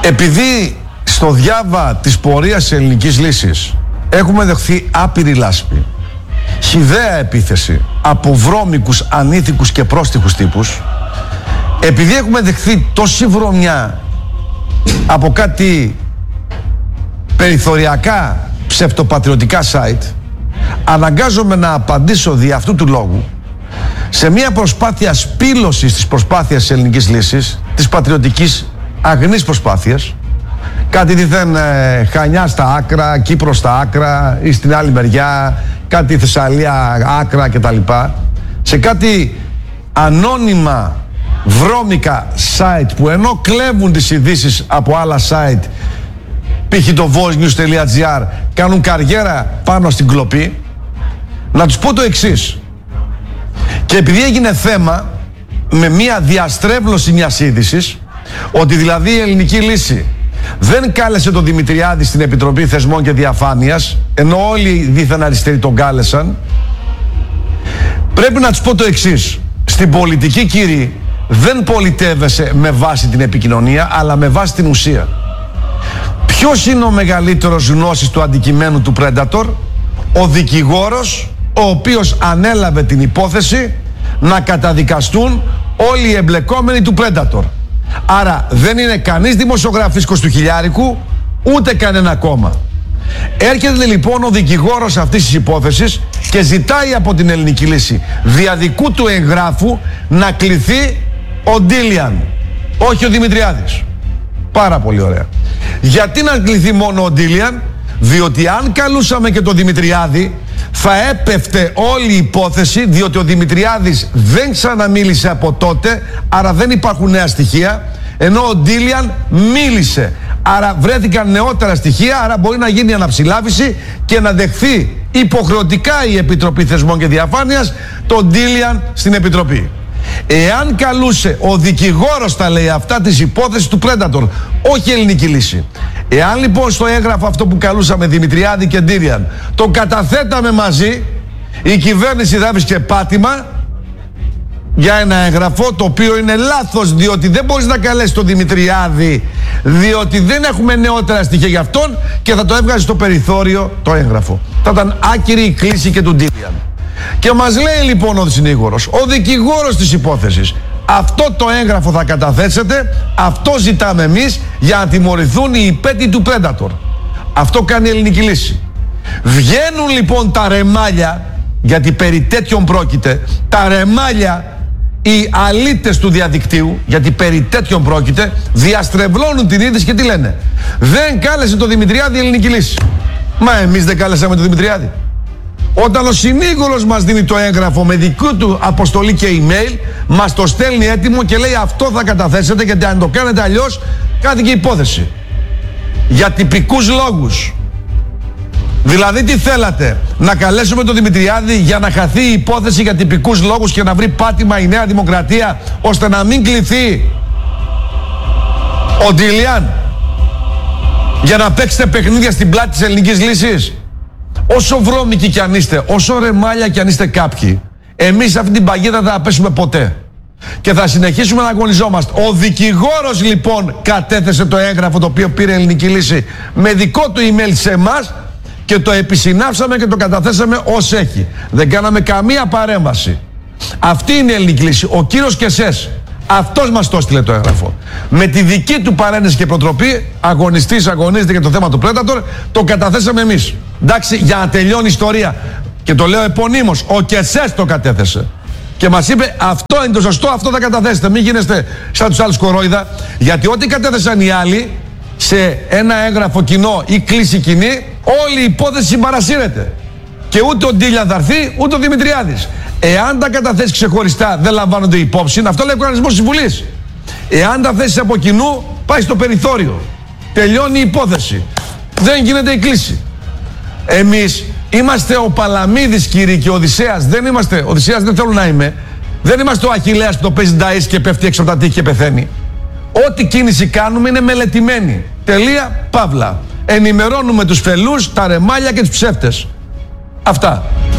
Επειδή στο διάβα της πορείας της ελληνικής λύσης έχουμε δεχθεί άπειρη λάσπη, χυδαία επίθεση από βρώμικους, ανήθικους και πρόστιχους τύπους, επειδή έχουμε δεχθεί τόση βρωμιά από κάτι περιθωριακά ψευτοπατριωτικά site, αναγκάζομαι να απαντήσω δι' αυτού του λόγου σε μια προσπάθεια σπήλωσης της προσπάθειας της ελληνικής λύσης, της πατριωτικής αγνής προσπάθειας, κάτι δίθεν Χανιά στα άκρα, Κύπρο στα άκρα ή στην άλλη μεριά, κάτι Θεσσαλία άκρα κτλ. Σε κάτι ανώνυμα βρώμικα site που ενώ κλέβουν τις ειδήσεις από άλλα site, π.χ. το voicenews.gr, κάνουν καριέρα πάνω στην κλοπή. Να τους πω το εξής. Και επειδή έγινε θέμα με μια διαστρέβλωση μιας είδησης, ότι δηλαδή η ελληνική λύση δεν κάλεσε τον Δημητριάδη στην Επιτροπή Θεσμών και Διαφάνειας, ενώ όλοι οι δίθεν αριστεροί τον κάλεσαν, πρέπει να τους πω το εξής. Στην πολιτική, κύριοι, δεν πολιτεύεσαι με βάση την επικοινωνία, αλλά με βάση την ουσία. Ποιος είναι ο μεγαλύτερος γνώσης του αντικειμένου του Predator? Ο δικηγόρος, ο οποίος ανέλαβε την υπόθεση να καταδικαστούν όλοι οι εμπλεκόμενοι του Predator. Άρα δεν είναι κανείς δημοσιογραφίσκος του χιλιάρικου, ούτε κανένα κόμμα. Έρχεται λοιπόν ο δικηγόρος αυτής της υπόθεσης και ζητάει από την ελληνική λύση δια δικού του εγγράφου να κληθεί ο Ντίλιαν, όχι ο Δημητριάδης. Πάρα πολύ ωραία. Γιατί να κληθεί μόνο ο Ντίλιαν? Διότι αν καλούσαμε και τον Δημητριάδη θα έπεφτε όλη η υπόθεση, διότι ο Δημητριάδης δεν ξαναμίλησε από τότε, άρα δεν υπάρχουν νέα στοιχεία, ενώ ο Ντίλιαν μίλησε. Άρα βρέθηκαν νεότερα στοιχεία, άρα μπορεί να γίνει αναψηλάβηση και να δεχθεί υποχρεωτικά η Επιτροπή Θεσμών και Διαφάνειας τον Ντίλιαν στην Επιτροπή. Εάν καλούσε ο δικηγόρος, τα λέει αυτά, της υπόθεσης του Predator, όχι η ελληνική λύση. Εάν λοιπόν στο έγγραφο αυτό που καλούσαμε Δημητριάδη και Ντίλιαν το καταθέταμε μαζί, η κυβέρνηση θα βρίσκε πάτημα για ένα έγγραφο το οποίο είναι λάθος, διότι δεν μπορείς να καλέσεις τον Δημητριάδη, διότι δεν έχουμε νεότερα στοιχεία για αυτόν, και θα το έβγαζε στο περιθώριο το έγγραφο. Θα ήταν άκυρη η κλίση και του Ντίλιαν. Και μας λέει λοιπόν ο συνήγορος, ο δικηγόρος της υπόθεσης, αυτό το έγγραφο θα καταθέσετε, αυτό ζητάμε εμείς για να τιμωρηθούν οι υπέτειοι του Predator. Αυτό κάνει η ελληνική λύση. Βγαίνουν λοιπόν τα ρεμάλια, γιατί περί τέτοιων πρόκειται, τα ρεμάλια, οι αλήτες του διαδικτύου, γιατί περί τέτοιων πρόκειται, διαστρεβλώνουν την είδηση και τι λένε? Δεν κάλεσε το Δημητριάδη η ελληνική λύση. Μα εμείς δεν κάλεσαμε το Δημητριάδη? Όταν ο συνήγορος μας δίνει το έγγραφο με δική του αποστολή και email, μας το στέλνει έτοιμο και λέει αυτό θα καταθέσετε, γιατί αν το κάνετε αλλιώς κάθηκε υπόθεση. Για τυπικούς λόγους. Δηλαδή τι θέλατε? Να καλέσουμε τον Δημητριάδη για να χαθεί η υπόθεση για τυπικούς λόγους και να βρει πάτημα η Νέα Δημοκρατία, ώστε να μην κληθεί ο Ντίλιαν, για να παίξετε παιχνίδια στην πλάτη της ελληνικής λύσης? Όσο βρώμικοι κι αν είστε, όσο ρεμάλια κι αν είστε κάποιοι, εμείς αυτή την παγίδα δεν θα πέσουμε ποτέ. Και θα συνεχίσουμε να αγωνιζόμαστε. Ο δικηγόρος λοιπόν κατέθεσε το έγγραφο το οποίο πήρε η ελληνική λύση με δικό του email σε εμάς και το επισυνάψαμε και το καταθέσαμε ως έχει. Δεν κάναμε καμία παρέμβαση. Αυτή είναι η ελληνική λύση. Ο κύριος Κεσές, αυτός μας το έστειλε το έγγραφο. Με τη δική του παρένεση και προτροπή, αγωνίζεται για το θέμα του Predator, το καταθέσαμε εμείς. Εντάξει, για να τελειώνει η ιστορία. Και το λέω επωνύμως, ο Κεσές το κατέθεσε. Και μας είπε αυτό είναι το σωστό, αυτό θα καταθέσετε. Μην γίνεστε σαν τους άλλους κορόιδα, γιατί ό,τι κατέθεσαν οι άλλοι σε ένα έγγραφο κοινό ή κλίση κοινή, όλη η υπόθεση συμπαρασύρεται. Και ούτε ο Ντίλιαν θα έρθει, ούτε ο Δημητριάδης. Εάν τα καταθέσεις ξεχωριστά δεν λαμβάνονται υπόψη, αυτό λέει ο κανονισμός της Βουλής. Εάν τα θέσεις από κοινού, πάει στο περιθώριο. Τελειώνει η υπόθεση. Δεν γίνεται η κλίση. Εμείς είμαστε ο Παλαμίδης, κύριοι, και ο Οδυσσέας. Δεν είμαστε, Οδυσσέας δεν θέλω να είμαι. Δεν είμαστε ο Αχιλλέας που το παίζει νταΐς και πέφτει έξω από τα τείχη και πεθαίνει. Ό,τι κίνηση κάνουμε είναι μελετημένη. Τελεία, παύλα. Ενημερώνουμε τους φελούς, τα ρεμάλια και τους ψεύτες. Αυτά.